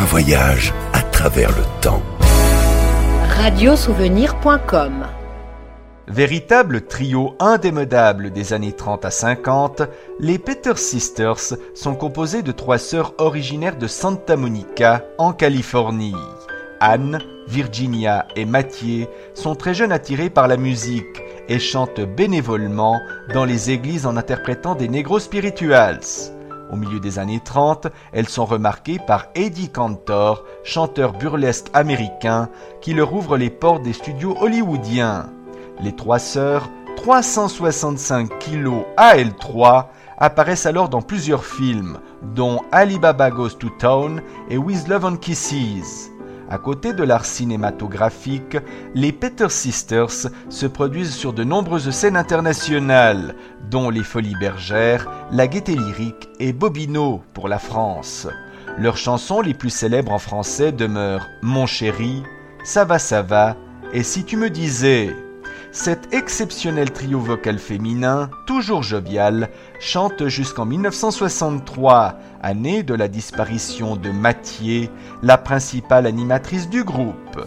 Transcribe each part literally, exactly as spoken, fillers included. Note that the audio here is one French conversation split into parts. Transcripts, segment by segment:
voyage à travers le temps. radiosouvenir point com. Véritable trio indémodable des années trente à cinquante, les Peter Sisters sont composés de trois sœurs originaires de Santa Monica, en Californie. Anne, Virginia et Mathieu sont très jeunes attirés par la musique et chantent bénévolement dans les églises en interprétant des negro spirituals. Au milieu des années trente, elles sont remarquées par Eddie Cantor, chanteur burlesque américain, qui leur ouvre les portes des studios hollywoodiens. Les trois sœurs, trois cent soixante-cinq kilos à elles trois, apparaissent alors dans plusieurs films, dont Alibaba Goes to Town et With Love and Kisses. À côté de l'art cinématographique, les Peter Sisters se produisent sur de nombreuses scènes internationales, dont les Folies Bergères, la Gaîté Lyrique et Bobino pour la France. Leurs chansons les plus célèbres en français demeurent Mon chéri, Ça va, ça va et Si tu me disais. Cet exceptionnel trio vocal féminin, toujours jovial, chante jusqu'en mille neuf cent soixante-trois, année de la disparition de Mathieu, la principale animatrice du groupe.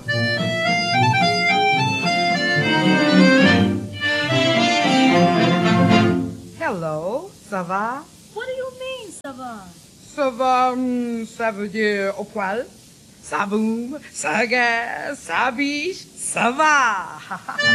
Hello, ça va? What do you mean, ça va? Ça va, hum, ça veut dire au poil. Ça boum, ça gaz, ça biche, ça va.